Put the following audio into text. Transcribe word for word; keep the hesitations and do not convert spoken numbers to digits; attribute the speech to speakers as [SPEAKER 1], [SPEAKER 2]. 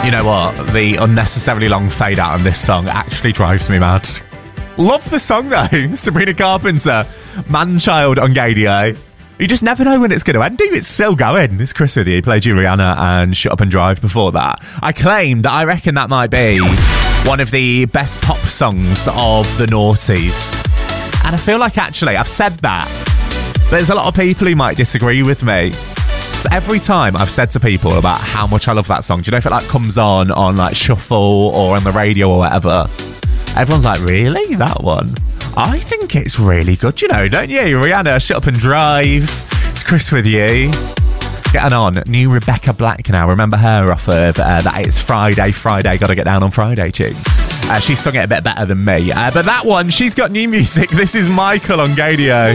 [SPEAKER 1] You know what? The unnecessarily long fade out on this song actually drives me mad. Love the song though. Sabrina Carpenter, Man-Child on Gaydio. You just never know when it's going to end. It's still going. It's Chris with you. Played Rihanna and Shut Up and Drive before that. I claim that I reckon that might be one of the best pop songs of the noughties. And I feel like actually I've said that. There's a lot of people who might disagree with me. Every time I've said to people about how much I love that song, do you know if it like comes on on like shuffle or on the radio or whatever, everyone's like, really? That one? I think it's really good, you know, don't you? Rihanna, Shut Up and Drive. It's Chris with you. Getting on, new Rebecca Black now. Remember her off of uh, that It's Friday, Friday, Gotta Get Down on Friday tune. Uh, she sung it a bit better than me. Uh, but that one, she's got new music. This is Michael on Gaydio.